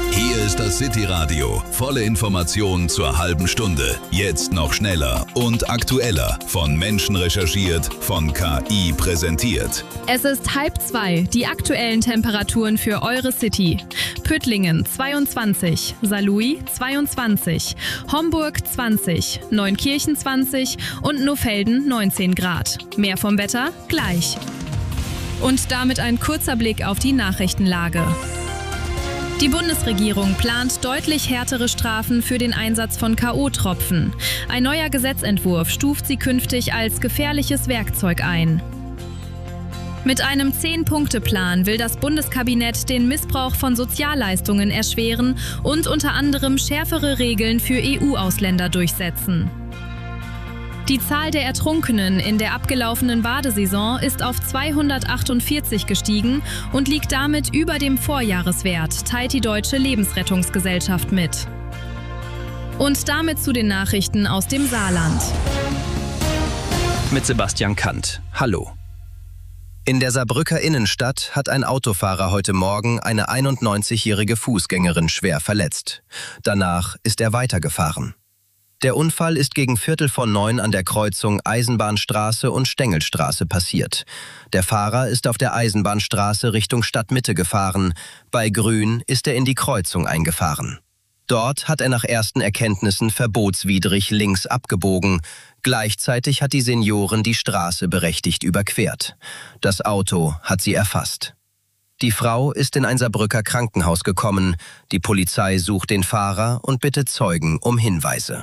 Hier ist das City-Radio. Volle Informationen zur halben Stunde. Jetzt noch schneller und aktueller. Von Menschen recherchiert, von KI präsentiert. Es ist 1:30. Die aktuellen Temperaturen für eure City. Püttlingen 22, Saarlouis 22, Homburg 20, Neunkirchen 20 und Nohfelden 19 Grad. Mehr vom Wetter gleich. Und damit ein kurzer Blick auf die Nachrichtenlage. Die Bundesregierung plant deutlich härtere Strafen für den Einsatz von K.O.-Tropfen. Ein neuer Gesetzentwurf stuft sie künftig als gefährliches Werkzeug ein. Mit einem 10-Punkte-Plan will das Bundeskabinett den Missbrauch von Sozialleistungen erschweren und unter anderem schärfere Regeln für EU-Ausländer durchsetzen. Die Zahl der Ertrunkenen in der abgelaufenen Badesaison ist auf 248 gestiegen und liegt damit über dem Vorjahreswert, teilt die Deutsche Lebensrettungsgesellschaft mit. Und damit zu den Nachrichten aus dem Saarland. Mit Sebastian Kant. Hallo. In der Saarbrücker Innenstadt hat ein Autofahrer heute Morgen eine 91-jährige Fußgängerin schwer verletzt. Danach ist er weitergefahren. Der Unfall ist gegen 8:45 an der Kreuzung Eisenbahnstraße und Stengelstraße passiert. Der Fahrer ist auf der Eisenbahnstraße Richtung Stadtmitte gefahren. Bei Grün ist er in die Kreuzung eingefahren. Dort hat er nach ersten Erkenntnissen verbotswidrig links abgebogen. Gleichzeitig hat die Seniorin die Straße berechtigt überquert. Das Auto hat sie erfasst. Die Frau ist in ein Saarbrücker Krankenhaus gekommen. Die Polizei sucht den Fahrer und bittet Zeugen um Hinweise.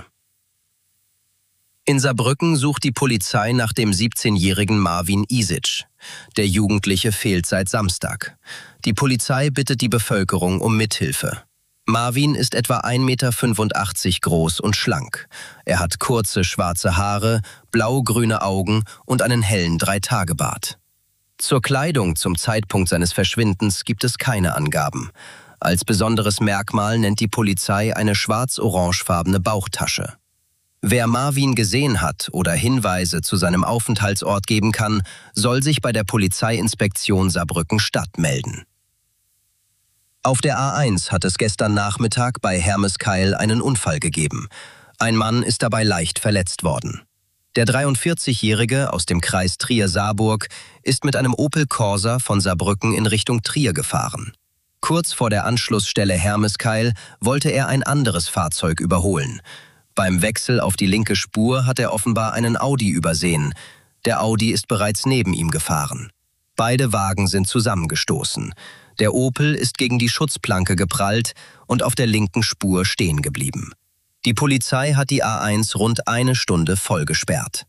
In Saarbrücken sucht die Polizei nach dem 17-jährigen Marvin Isic. Der Jugendliche fehlt seit Samstag. Die Polizei bittet die Bevölkerung um Mithilfe. Marvin ist etwa 1,85 Meter groß und schlank. Er hat kurze schwarze Haare, blau-grüne Augen und einen hellen 3-Tage-Bart. Zur Kleidung zum Zeitpunkt seines Verschwindens gibt es keine Angaben. Als besonderes Merkmal nennt die Polizei eine schwarz-orangefarbene Bauchtasche. Wer Marvin gesehen hat oder Hinweise zu seinem Aufenthaltsort geben kann, soll sich bei der Polizeiinspektion Saarbrücken-Stadt melden. Auf der A1 hat es gestern Nachmittag bei Hermeskeil einen Unfall gegeben. Ein Mann ist dabei leicht verletzt worden. Der 43-Jährige aus dem Kreis Trier-Saarburg ist mit einem Opel Corsa von Saarbrücken in Richtung Trier gefahren. Kurz vor der Anschlussstelle Hermeskeil wollte er ein anderes Fahrzeug überholen. Beim Wechsel auf die linke Spur hat er offenbar einen Audi übersehen. Der Audi ist bereits neben ihm gefahren. Beide Wagen sind zusammengestoßen. Der Opel ist gegen die Schutzplanke geprallt und auf der linken Spur stehen geblieben. Die Polizei hat die A1 rund eine Stunde voll gesperrt.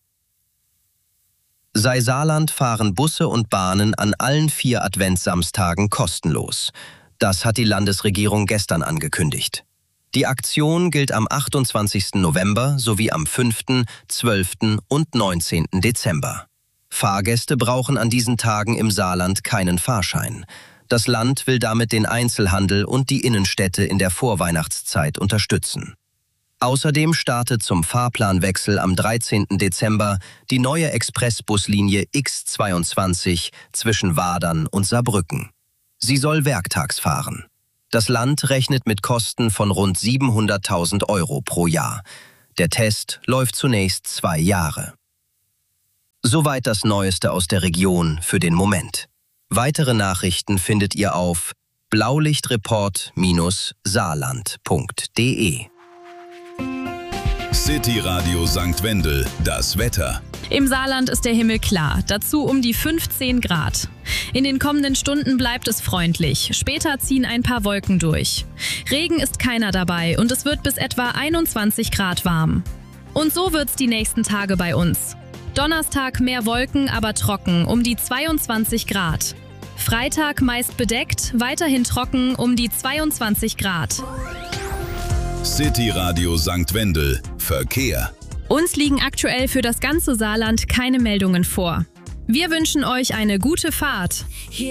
Sei Saarland fahren Busse und Bahnen an allen 4 Adventssamstagen kostenlos. Das hat die Landesregierung gestern angekündigt. Die Aktion gilt am 28. November sowie am 5., 12. und 19. Dezember. Fahrgäste brauchen an diesen Tagen im Saarland keinen Fahrschein. Das Land will damit den Einzelhandel und die Innenstädte in der Vorweihnachtszeit unterstützen. Außerdem startet zum Fahrplanwechsel am 13. Dezember die neue Expressbuslinie X22 zwischen Wadern und Saarbrücken. Sie soll werktags fahren. Das Land rechnet mit Kosten von rund 700.000 € pro Jahr. Der Test läuft zunächst 2 Jahre. Soweit das Neueste aus der Region für den Moment. Weitere Nachrichten findet ihr auf blaulichtreport-saarland.de. City Radio St. Wendel, das Wetter. Im Saarland ist der Himmel klar, dazu um die 15 Grad. In den kommenden Stunden bleibt es freundlich, später ziehen ein paar Wolken durch. Regen ist keiner dabei und es wird bis etwa 21 Grad warm. Und so wird's die nächsten Tage bei uns. Donnerstag mehr Wolken, aber trocken, um die 22 Grad. Freitag meist bedeckt, weiterhin trocken, um die 22 Grad. City Radio St. Wendel, Verkehr. Uns liegen aktuell für das ganze Saarland keine Meldungen vor. Wir wünschen euch eine gute Fahrt.